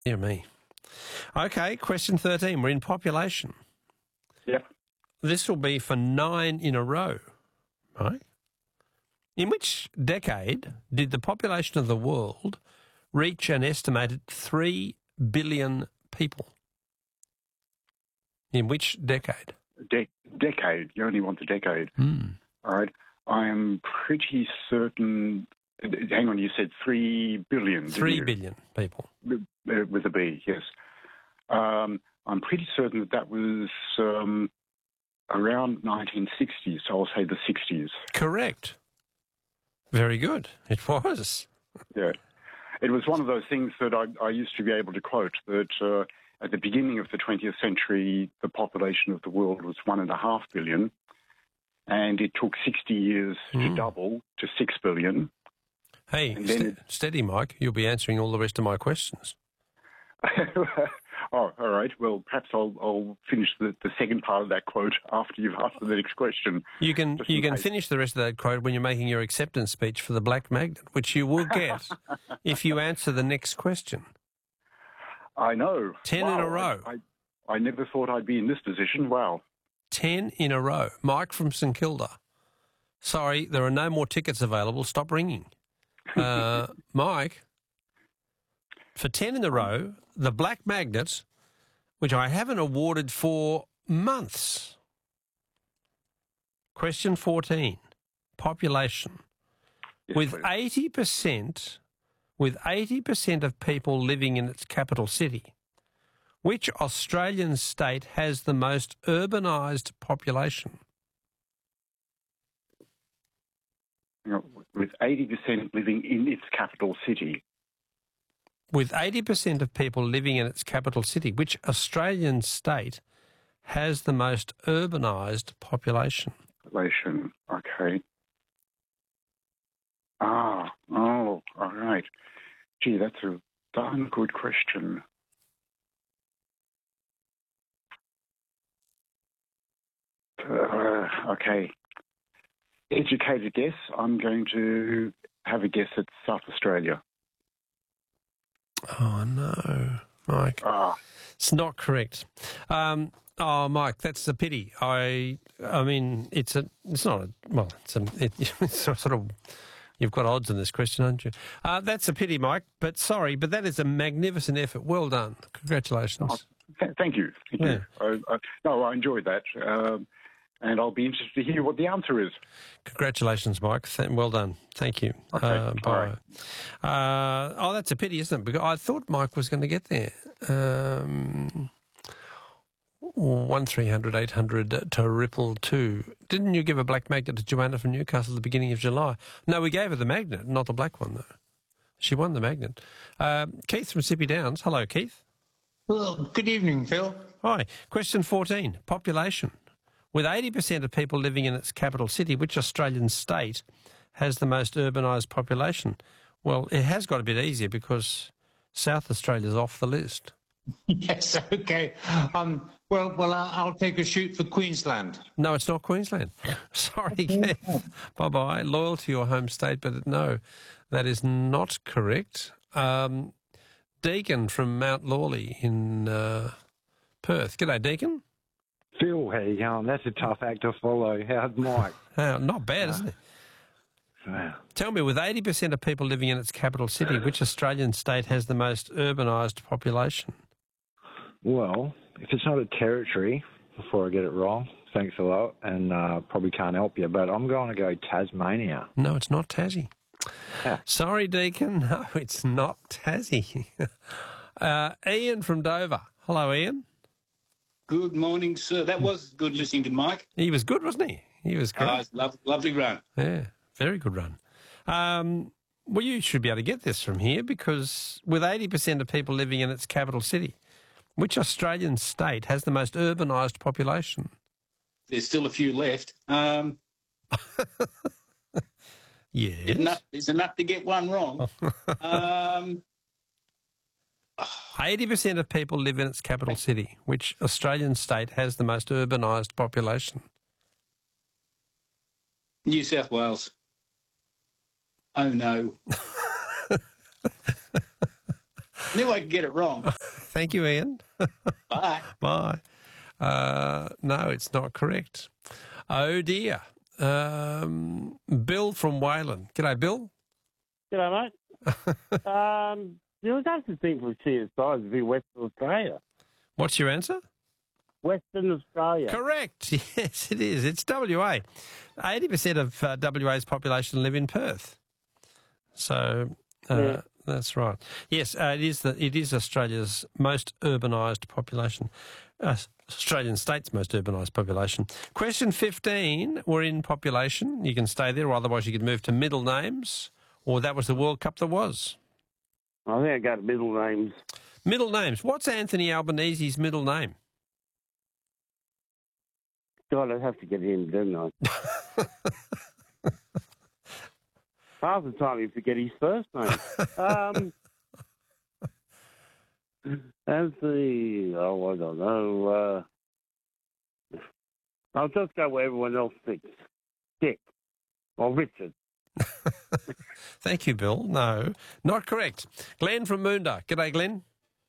Dear me. Okay, question 13. We're in population. Yep. This will be for 9 in a row, right? In which decade did the population of the world reach an estimated 3 billion people? In which decade? Decade. You only want the decade. Mm. All right. I am pretty certain. Hang on, you said 3 billion. 3 billion people. With a B, yes. I'm pretty certain that was around 1960s, so I'll say the 60s. Correct. Very good. It was. Yeah. It was one of those things that I used to be able to quote, that at the beginning of the 20th century, the population of the world was 1.5 billion, and it took 60 years to double to 6 billion. Hey, steady, Mike. You'll be answering all the rest of my questions. Oh, all right. Well, perhaps I'll finish the second part of that quote after you've asked the next question. You can finish the rest of that quote when you're making your acceptance speech for the Black Magnet, which you will get if you answer the next question. I know. 10 in a row. I never thought I'd be in this position. Wow. 10 in a row. Mike from St Kilda. Sorry, there are no more tickets available. Stop ringing. Mike, for 10 in a row, the Black Magnet, which I haven't awarded for months. Question 14, population. Yes, with please. 80% of people living in its capital city, which Australian state has the most urbanised population? With 80% living in its capital city. With 80% of people living in its capital city, which Australian state has the most urbanised population? Population, okay. All right. Gee, that's a darn good question. Okay. Educated guess, I'm going to have a guess at South Australia. Oh, no, Mike. It's not correct. Mike, that's a pity. I mean, it's sort of, you've got odds in this question, haven't you? That's a pity, Mike, but sorry, but that is a magnificent effort. Well done. Congratulations. Thank you. Thank you. I enjoyed that. And I'll be interested to hear what the answer is. Congratulations, Mike. Well done. Thank you. Okay. Bye. Right. That's a pity, isn't it? Because I thought Mike was going to get there. 1300 800 to Ripple 2. Didn't you give a Black Magnet to Joanna from Newcastle at the beginning of July? No, we gave her the magnet, not the black one, though. She won the magnet. Keith from Sippy Downs. Hello, Keith. Well, good evening, Phil. Hi. Question 14. Population. With 80% of people living in its capital city, which Australian state has the most urbanised population? Well, it has got a bit easier because South Australia's off the list. Yes, okay. I'll take a shoot for Queensland. No, it's not Queensland. Sorry, Keith. Bye-bye. Loyal to your home state, but no, that is not correct. Deacon from Mount Lawley in Perth. G'day, Deacon. Phil, how you going? That's a tough act to follow. How's Mike? Not bad, isn't it? Tell me, with 80% of people living in its capital city, which Australian state has the most urbanised population? Well, if it's not a territory, before I get it wrong, thanks a lot, and probably can't help you, but I'm going to go Tasmania. No, it's not Tassie. Yeah. Sorry, Deacon. No, it's not Tassie. Ian from Dover. Hello, Ian. Good morning, sir. That was good listening to Mike. He was good, wasn't he? He was great. Lovely run. Yeah, very good run. Well, you should be able to get this from here because with 80% of people living in its capital city, which Australian state has the most urbanised population? There's still a few left. Yes. There's enough to get one wrong. 80% of people live in its capital city. Which Australian state has the most urbanised population? New South Wales. Oh, no. Knew I could get it wrong. Thank you, Ian. Bye. Bye. No, it's not correct. Oh, dear. Bill from Wayland. G'day, Bill. G'day, mate. There was actually things we see as size would be Western Australia. What's your answer? Western Australia. Correct. Yes, it is. It's WA. 80% of WA's population live in Perth. So that's right. Yes, it is Australia's most urbanised population. Australian state's most urbanised population. Question 15, we're in population. You can stay there, or otherwise you could move to middle names, or that was the World Cup there was. I think I go to middle names. Middle names. What's Anthony Albanese's middle name? God, I'd have to get in, didn't I? Half the time you forget his first name. Anthony, I don't know. I'll just go where everyone else thinks. Dick or Richard. Thank you, Bill. No, not correct. Glenn from Moondah. G'day, Glenn.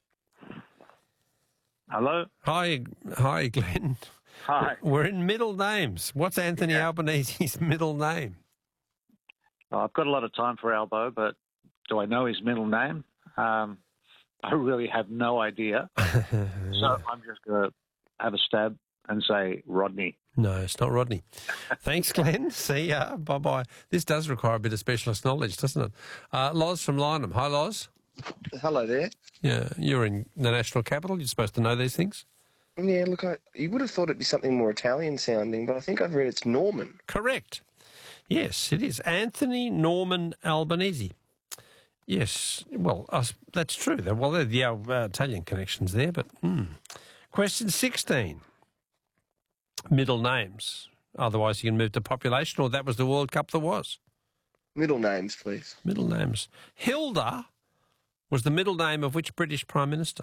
Hello. Hi, Glenn. Hi. We're in middle names. What's Anthony Albanese's middle name? I've got a lot of time for Albo, but do I know his middle name? I really have no idea. So I'm just going to have a stab and say Rodney. No, it's not Rodney. Thanks, Glenn. See ya. Bye-bye. This does require a bit of specialist knowledge, doesn't it? Loz from Lynham. Hi, Loz. Hello there. Yeah, you're in the national capital. You're supposed to know these things. Yeah, look, you would have thought it'd be something more Italian sounding, but I think I've read it's Norman. Correct. Yes, it is. Anthony Norman Albanese. Yes, well, that's true. Well, there are the Italian connections there, but... Question 16. Middle names. Otherwise, you can move to population, or that was the World Cup there was. Middle names, please. Middle names. Hilda was the middle name of which British Prime Minister?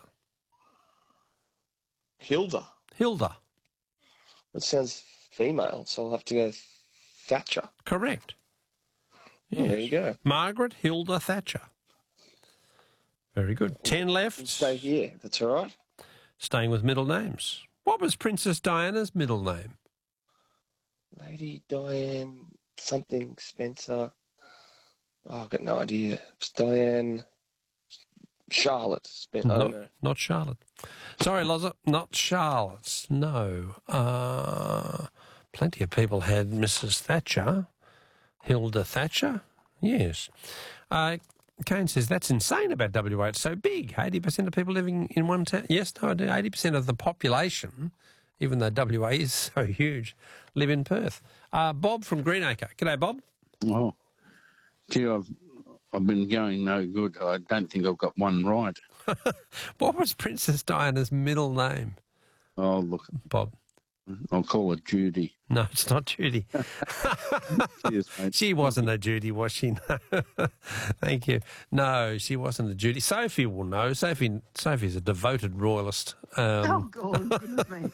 Hilda. Hilda. That sounds female, so I'll have to go Thatcher. Correct. Yeah, there you go. Margaret Hilda Thatcher. Very good. 10 left. Stay here, that's all right. Staying with middle names. What was Princess Diana's middle name? Lady Diane something Spencer. Oh, I've got no idea. It's Diane Charlotte Spencer. I don't know. Not Charlotte. Sorry, Loza, not Charlotte. No. Plenty of people had Mrs. Thatcher. Hilda Thatcher. Yes. Kane says, that's insane about WA. It's so big. 80% of people living in one town. Yes, no, I do. 80% of the population, even though WA is so huge, live in Perth. Bob from Greenacre. G'day, Bob. Oh, gee, I've been going no good. I don't think I've got one right. What was Princess Diana's middle name? Oh, look. Bob. I'll call it Judy. No, it's not Judy. Cheers, mate. She wasn't a Judy, was she? No. Thank you. No, she wasn't a Judy. Sophie will know. Sophie's a devoted royalist. Oh, God, goodness me.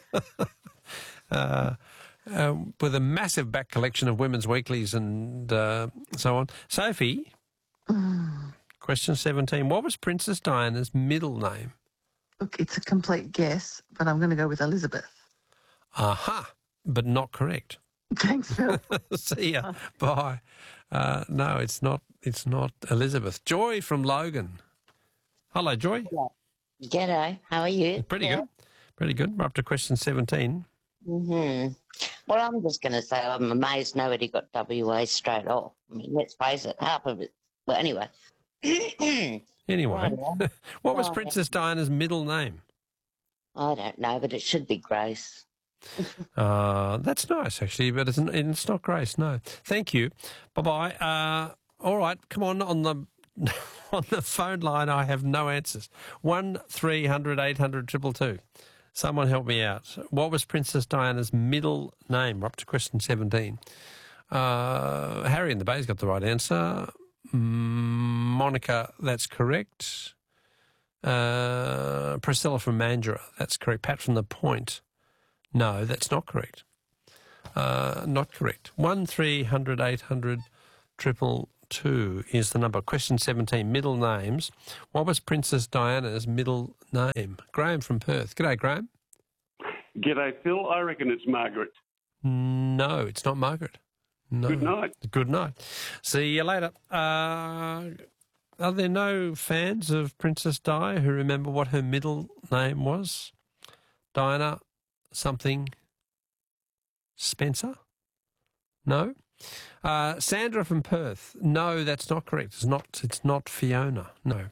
With a massive back collection of women's weeklies and so on. Sophie, question 17. What was Princess Diana's middle name? Look, it's a complete guess, but I'm going to go with Elizabeth. Aha, but not correct. Thanks, Phil. See ya. Bye. No, it's not Elizabeth. Joy from Logan. Hello, Joy. G'day. How are you? Pretty good. Pretty good. We're up to question 17. Well, I'm just going to say I'm amazed nobody got WA straight off. I mean, let's face it, half of it. Well, anyway. Anyway, what was Princess Diana's middle name? I don't know, but it should be Grace. That's nice, actually, but it's not Grace, no. Thank you. Bye-bye. All right, come on the on the phone line. I have no answers. 1300 800 222. Someone help me out. What was Princess Diana's middle name? We're up to question 17. Harry in the Bay's got the right answer. Monica, that's correct. Priscilla from Mandurah, that's correct. Pat from The Point. No, that's not correct. Not correct. 1300 800 222. 2 is the number. Question 17, middle names. What was Princess Diana's middle name? Graham from Perth. G'day, Graham. G'day, Phil. I reckon it's Margaret. No, it's not Margaret. No. Good night. Good night. See you later. Are there no fans of Princess Di who remember what her middle name was? Diana something Spencer? No? Sandra from Perth. No, that's not correct. It's not Fiona. No.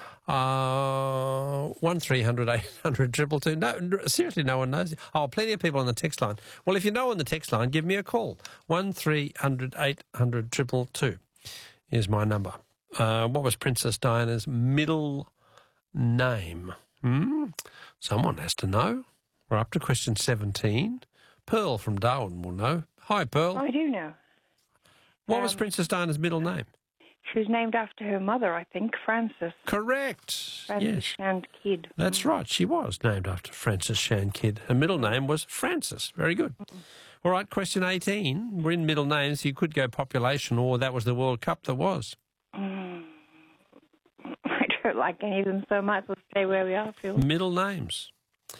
1300 800 222. No, seriously, no one knows. Oh, plenty of people on the text line. Well, if you know on the text line, give me a call. 1300 800 222 is my number. What was Princess Diana's middle name? Someone has to know. We're up to question 17. Pearl from Darwin will know. Hi, Pearl. I do know. What was Princess Diana's middle name? She was named after her mother, I think, Frances. Correct. Frances Shand Kidd. That's right. She was named after Frances Shand Kidd. Her middle name was Frances. Very good. All right, question 18. We're in middle names. You could go population, or that was the World Cup that was. I don't like any of them so much. We'll stay where we are, Phil. Middle names.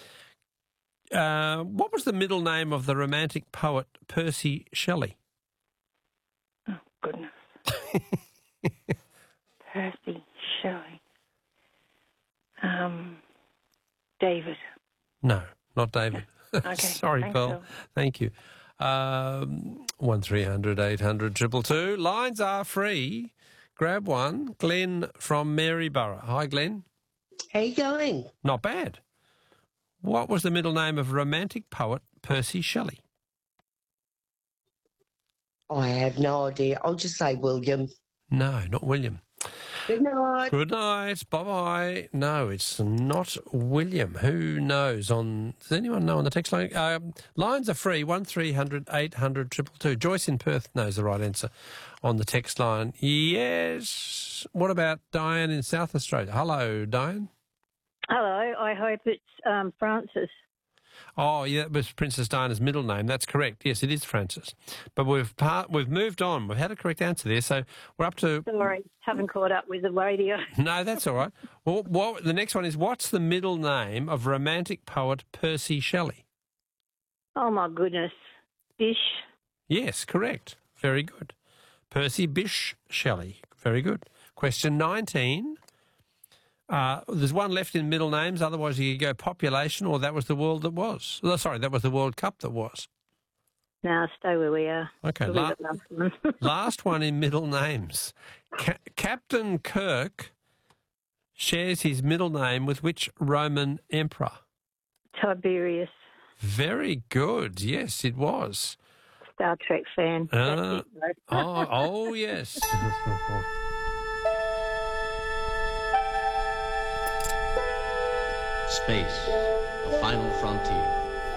What was the middle name of the romantic poet Percy Shelley? Oh, goodness. Percy Shelley. David. No, not David. Okay. Sorry, Thanks, Pearl. Phil. Thank you. 1300 800 222. Lines are free. Grab one. Glenn from Maryborough. Hi, Glenn. How you going? Not bad. What was the middle name of romantic poet Percy Shelley? I have no idea. I'll just say William. No, not William. Good night. Good night. Bye-bye. No, it's not William. Who knows? Does anyone know on the text line? Lines are free, 1300 800 222. Joyce in Perth knows the right answer on the text line. Yes. What about Diane in South Australia? Hello, Diane. Hello. I hope it's Frances. Oh, yeah, that was Princess Diana's middle name. That's correct. Yes, it is Frances. But we've moved on. We've had a correct answer there. So we're up to... Sorry, haven't caught up with the radio. No, that's all right. Well, the next one is, what's the middle name of romantic poet Percy Shelley? Oh, my goodness. Bish. Yes, correct. Very good. Percy Bysshe Shelley. Very good. Question 19. There's one left in middle names, otherwise you could go population, or that was the world that was. Sorry, that was the World Cup that was. No, stay where we are. Okay, last one in middle names. Captain Kirk shares his middle name with which Roman emperor? Tiberius. Very good. Yes, it was. Star Trek fan. Oh, yes. Space, the final frontier.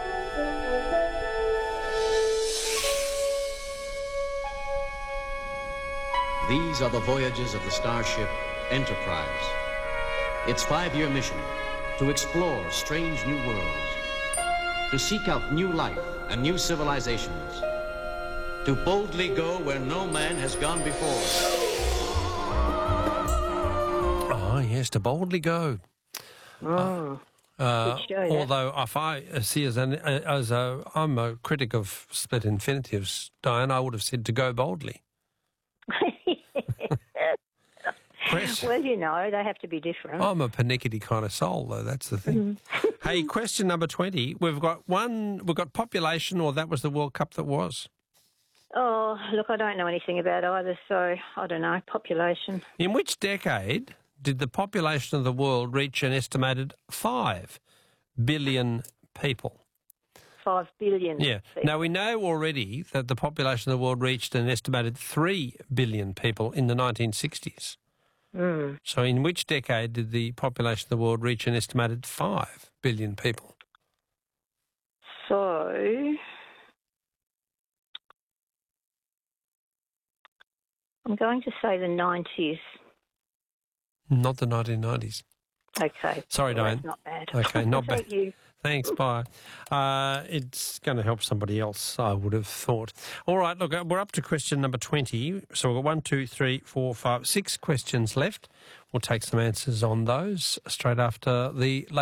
These are the voyages of the starship Enterprise. Its 5-year mission, to explore strange new worlds, to seek out new life and new civilizations, to boldly go where no man has gone before. Oh, yes, to boldly go. Although if I see I'm a critic of split infinitives, Diane, I would have said to go boldly. Well, you know, they have to be different. I'm a pernickety kind of soul, though. That's the thing. Hey, question number 20. We've got population, or that was the World Cup that was. Oh, look, I don't know anything about either, so I don't know. Population. In which decade did the population of the world reach an estimated 5 billion people? 5 billion. Yeah. people. Now, we know already that the population of the world reached an estimated 3 billion people in the 1960s. So in which decade did the population of the world reach an estimated 5 billion people? So, I'm going to say the 90s. Not the 1990s. Okay. Sorry, well, Diane. that's not bad. Okay, not bad. Thank you. Thanks, bye. It's going to help somebody else, I would have thought. All right, look, we're up to question number 20. So we've got 1, 2, 3, 4, 5, 6 questions left. We'll take some answers on those straight after the